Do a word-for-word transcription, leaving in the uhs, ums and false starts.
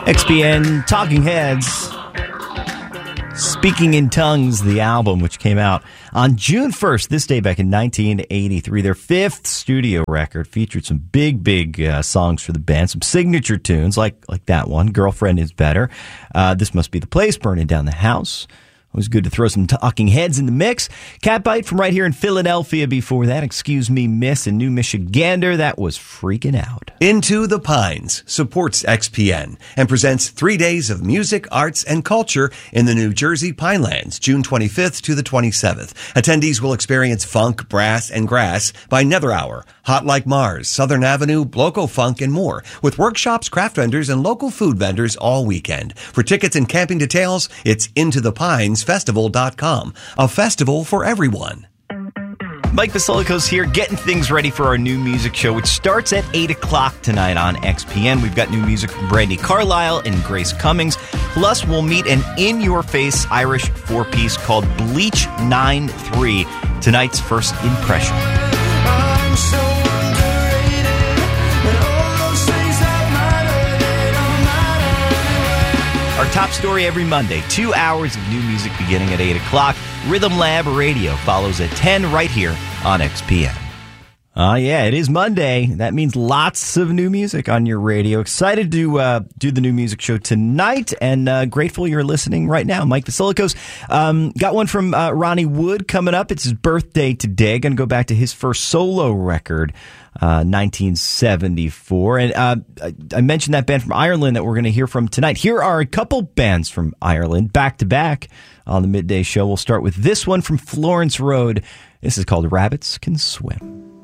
X P N Talking Heads, Speaking in Tongues, the album, which came out on June first, this day back in nineteen eighty-three. Their fifth studio record featured some big, big uh, songs for the band, some signature tunes like like that one, Girlfriend Is Better. Uh, This Must Be the Place, Burning Down the House. It was good to throw some Talking Heads in the mix. Catbite from right here in Philadelphia before that. Excuse Me, Miss, in New Michigander. That was Freaking Out. Into the Pines supports X P N and presents three days of music, arts, and culture in the New Jersey Pinelands, June twenty-fifth to the twenty-seventh. Attendees will experience funk, brass, and grass by Nether Hour, Hot Like Mars, Southern Avenue, Loco Funk, and more, with workshops, craft vendors, and local food vendors all weekend. For tickets and camping details, it's into the pines festival dot com, a festival for everyone. Mike Vasiliko's here, getting things ready for our new music show, which starts at eight o'clock tonight on X P N. We've got new music from Brandy Carlisle and Grace Cummings. Plus, we'll meet an in-your-face Irish four-piece called Bleach nine three, tonight's first impression. I'm so underrated, and all those things that matter, they don't matter. Our top story every Monday, two hours of new music beginning at eight o'clock. Rhythm Lab Radio follows at ten right here on X P N. Ah, uh, yeah, it is Monday. That means lots of new music on your radio. Excited to uh, do the new music show tonight, and uh, grateful you're listening right now. Mike Vasiliko's um, got one from uh, Ronnie Wood coming up. It's his birthday today. Going to go back to his first solo record, uh, nineteen seventy-four. And uh, I, I mentioned that band from Ireland that we're going to hear from tonight. Here are a couple bands from Ireland back to back on the midday show. We'll start with this one from Florence Road. This is called Rabbits Can Swim.